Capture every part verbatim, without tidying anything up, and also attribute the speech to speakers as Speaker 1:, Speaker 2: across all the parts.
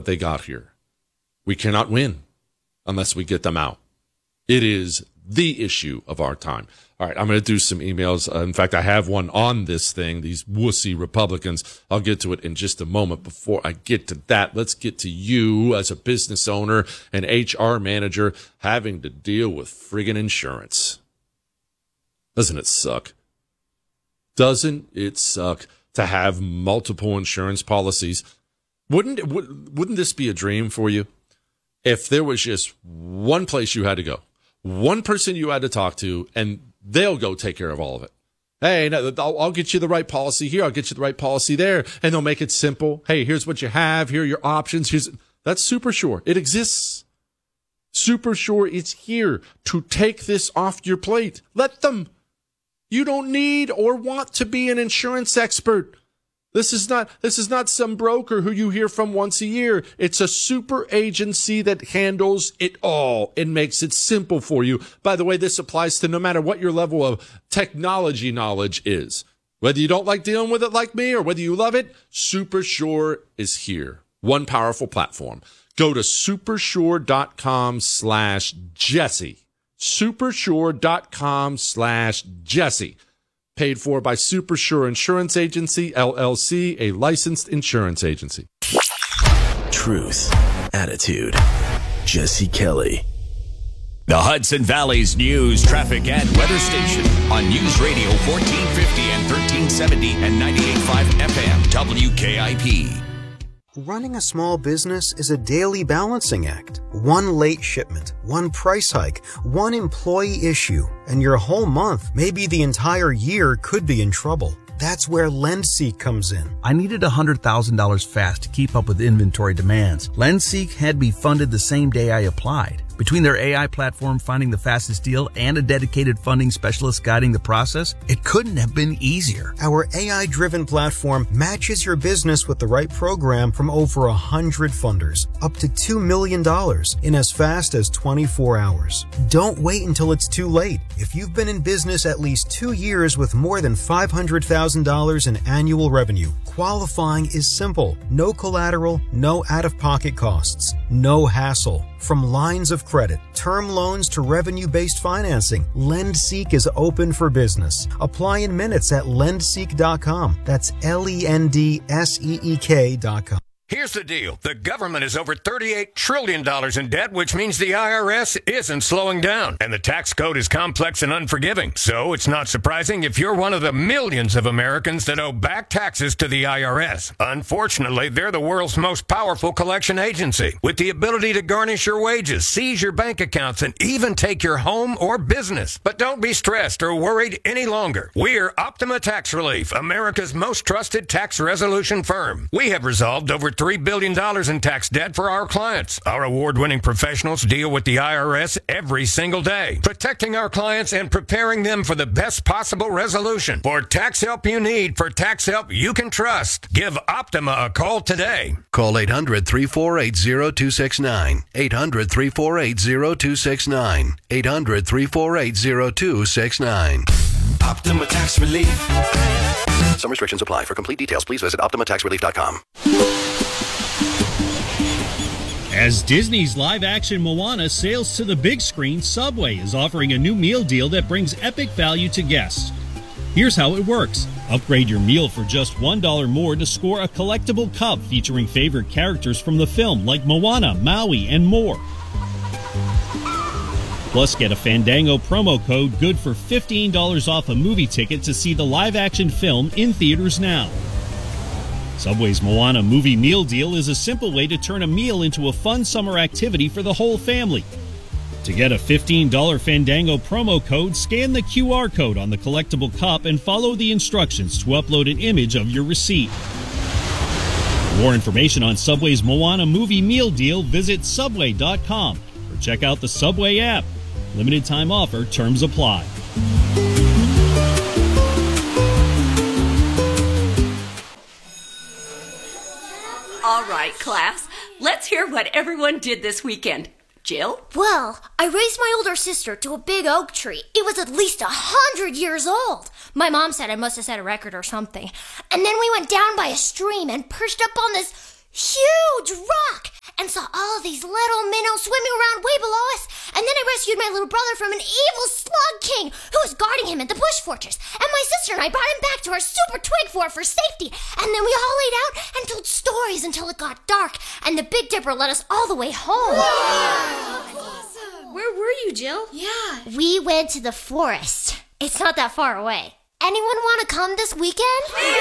Speaker 1: they got here. We cannot win unless we get them out. It is the issue of our time. All right, I'm going to do some emails. Uh, in fact, I have one on this thing, these wussy Republicans. I'll get to it in just a moment. Before I get to that, let's get to you as a business owner and H R manager having to deal with friggin' insurance. Doesn't it suck? Doesn't it suck to have multiple insurance policies? Wouldn't it, wouldn't this be a dream for you? If there was just one place you had to go, one person you had to talk to, and they'll go take care of all of it. Hey, no, I'll, I'll get you the right policy here. I'll get you the right policy there. And they'll make it simple. Hey, here's what you have. Here are your options. Here's That's Super Sure. It exists. Super Sure is here to take this off your plate. Let them. You don't need or want to be an insurance expert. This is not this is not some broker who you hear from once a year. It's a super agency that handles it all and makes it simple for you. By the way, this applies to no matter what your level of technology knowledge is. Whether you don't like dealing with it like me or whether you love it, Super Sure is here. One powerful platform. Go to supersure.com slash Jesse. Supersure.com slash Jesse. Paid for by Super Sure Insurance Agency, L L C, a licensed insurance agency.
Speaker 2: Truth, attitude, Jesse Kelly.
Speaker 3: The Hudson Valley's news, traffic, and weather station on News Radio fourteen fifty and thirteen seventy and ninety-eight point five F M, W K I P.
Speaker 4: Running a small business is a daily balancing act. One late shipment, one price hike, one employee issue, and your whole month, maybe the entire year, could be in trouble. That's where LendSeek comes in.
Speaker 5: I needed one hundred thousand dollars fast to keep up with inventory demands. LendSeek had me funded the same day I applied. Between their A I platform finding the fastest deal and a dedicated funding specialist guiding the process, it couldn't have been easier.
Speaker 4: Our A I-driven platform matches your business with the right program from over one hundred funders, up to two million dollars in as fast as twenty-four hours. Don't wait until it's too late. If you've been in business at least two years with more than five hundred thousand dollars in annual revenue, qualifying is simple. No collateral, no out-of-pocket costs, no hassle. From lines of credit, term loans to revenue-based financing, LendSeek is open for business. Apply in minutes at lendseek dot com. That's L E N D S E E K dot com.
Speaker 6: Here's the deal. The government is over thirty-eight trillion dollars in debt, which means the I R S isn't slowing down. And the tax code is complex and unforgiving. So it's not surprising if you're one of the millions of Americans that owe back taxes to the I R S. Unfortunately, they're the world's most powerful collection agency, with the ability to garnish your wages, seize your bank accounts, and even take your home or business. But don't be stressed or worried any longer. We're Optima Tax Relief, America's most trusted tax resolution firm. We have resolved over three billion dollars in tax debt for our clients. Our award-winning professionals deal with the I R S every single day, protecting our clients and preparing them for the best possible resolution. For tax help you need, for tax help you can trust, give Optima a call today.
Speaker 2: Call eight hundred, three four eight, zero two six nine. eight hundred, three four eight, zero two six nine. eight hundred, three four eight, zero two six nine.
Speaker 7: Optima Tax Relief.
Speaker 2: Some restrictions apply. For complete details, please visit optima tax relief dot com.
Speaker 8: As Disney's live-action Moana sails to the big screen, Subway is offering a new meal deal that brings epic value to guests. Here's how it works. Upgrade your meal for just one dollar more to score a collectible cup featuring favorite characters from the film like Moana, Maui, and more. Plus, get a Fandango promo code good for fifteen dollars off a movie ticket to see the live-action film in theaters now. Subway's Moana movie meal deal is a simple way to turn a meal into a fun summer activity for the whole family. To get a fifteen dollars Fandango promo code, scan the Q R code on the collectible cup and follow the instructions to upload an image of your receipt. For more information on Subway's Moana movie meal deal, visit subway dot com or check out the Subway app. Limited time offer, terms apply.
Speaker 9: All right, class, let's hear what everyone did this weekend. Jill?
Speaker 10: Well, I raised my older sister to a big oak tree. It was at least a hundred years old. My mom said I must have set a record or something. And then we went down by a stream and perched up on this huge rock. and saw all these little minnows swimming around way below us. And then I rescued my little brother from an evil slug king who was guarding him at the bush fortress. And my sister and I brought him back to our super twig fort for safety. And then we all laid out and told stories until it got dark. And the Big Dipper led us all the way home.
Speaker 11: Wow. Awesome. Where were you, Jill?
Speaker 10: Yeah. We went to the forest. It's not that far away. Anyone want to come this weekend?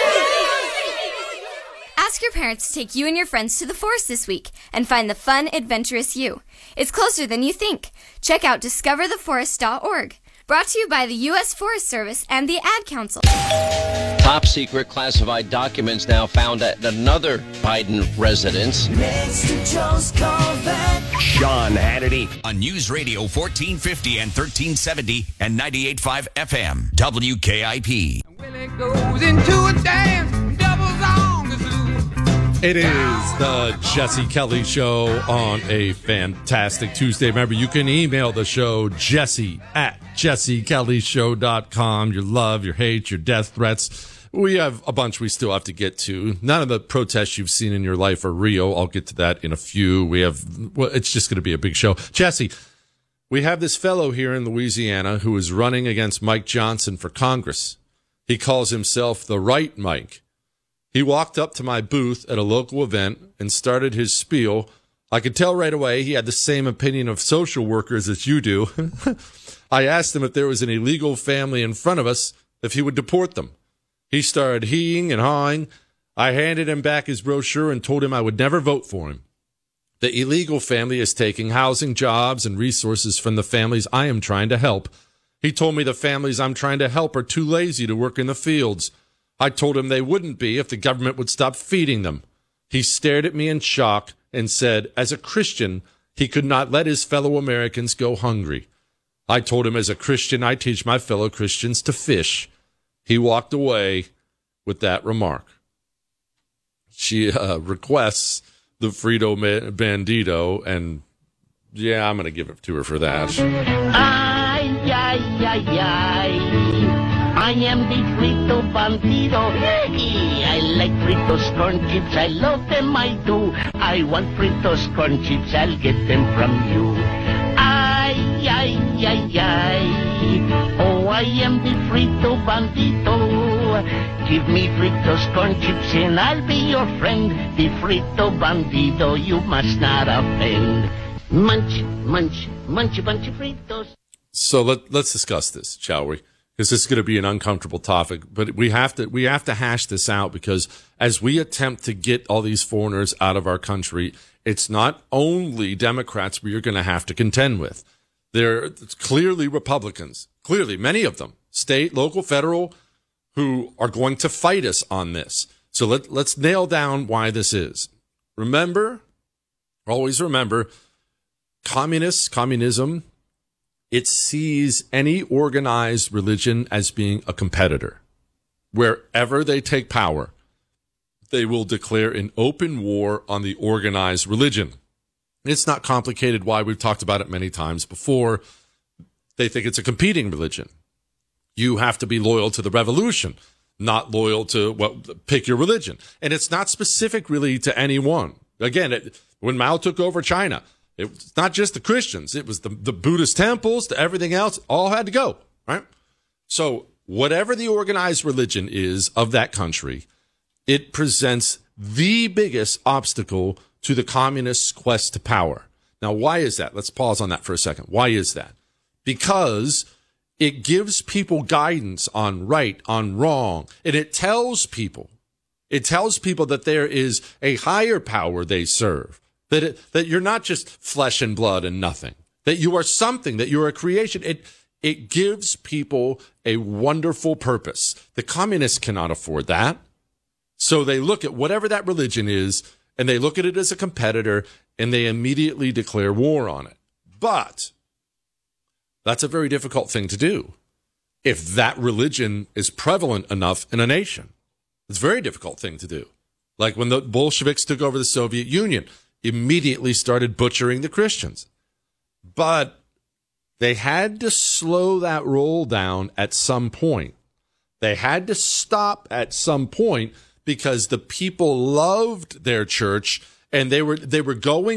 Speaker 12: Ask your parents to take you and your friends to the forest this week and find the fun, adventurous you. It's closer than you think. Check out discover the forest dot org. Brought to you by the U S Forest Service and the Ad Council.
Speaker 13: Top secret classified documents now found at another Biden residence.
Speaker 3: Next to Joe's Corvette. Sean Hannity on News Radio fourteen fifty and thirteen seventy and ninety-eight point five F M W K I P.
Speaker 14: Goes into a dance, doubles on the zoo.
Speaker 1: It is the Jesse Kelly Show on a fantastic Tuesday. Remember, you can email the show, Jesse at jesse kelly show dot com. Your love, your hate, your death threats. We have a bunch we still have to get to. None of the protests you've seen in your life are real. I'll get to that in a few. We have, well, it's just going to be a big show. Jesse, we have this fellow here in Louisiana who is running against Mike Johnson for Congress. He calls himself the Right Mike. He walked up to my booth at a local event and started his spiel. I could tell right away he had the same opinion of social workers as you do. I asked him if there was an illegal family in front of us, if he would deport them. He started heeing and hawing. I handed him back his brochure and told him I would never vote for him. The illegal family is taking housing, jobs, and resources from the families I am trying to help. He told me the families I'm trying to help are too lazy to work in the fields. I told him they wouldn't be if the government would stop feeding them. He stared at me in shock and said, as a Christian, he could not let his fellow Americans go hungry. I told him, as a Christian, I teach my fellow Christians to fish. He walked away with that remark. She uh, requests the Frito Bandito, and yeah, I'm going to give it to her for that.
Speaker 15: Ay, ay, ay, ay. I am the Frito Bandito. I like Fritos corn chips. I love them, I do. I want Fritos corn chips. I'll get them from you. Ay, ay, ay, ay. Oh, I am the Frito Bandito. Give me Fritos corn chips and I'll be your friend. The Frito Bandito, you must not offend. Munch, munch, munch a bunch of Fritos.
Speaker 1: So let, let's discuss this, shall we? Because this is going to be an uncomfortable topic, but we have to we have to hash this out, because as we attempt to get all these foreigners out of our country, it's not only Democrats we are going to have to contend with. They're clearly Republicans, clearly many of them, state, local, federal, who are going to fight us on this. So let, let's nail down why this is. Remember, always remember, communists, communism, it sees any organized religion as being a competitor. Wherever they take power, they will declare an open war on the organized religion. It's not complicated why. We've talked about it many times before. They think it's a competing religion. You have to be loyal to the revolution, not loyal to, well, pick your religion. And it's not specific really to anyone. Again, it, when Mao took over China, it's not just the Christians. It was the, the Buddhist temples, to everything else, all had to go, right? So whatever the organized religion is of that country, it presents the biggest obstacle to the communists' quest to power. Now, why is that? Let's pause on that for a second. Why is that? Because it gives people guidance on right, on wrong, and it tells people, it tells people that there is a higher power they serve. That it, that you're not just flesh and blood and nothing. That you are something. That you're a creation. It it gives people a wonderful purpose. The communists cannot afford that, so they look at whatever that religion is, and they look at it as a competitor, and they immediately declare war on it. But that's a very difficult thing to do if that religion is prevalent enough in a nation. It's a very difficult thing to do. Like when the Bolsheviks took over the Soviet Union, immediately started butchering the Christians. But they had to slow that roll down at some point. They had to stop at some point because the people loved their church and they were they were going